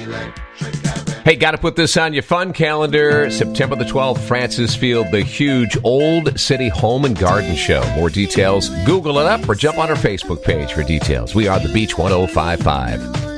Hey, got to put this on your fun calendar. September the 12th, Francis Field, the huge Old City Home and Garden Show. More details, Google it up or jump on our Facebook page for details. We are the Beach 105.5.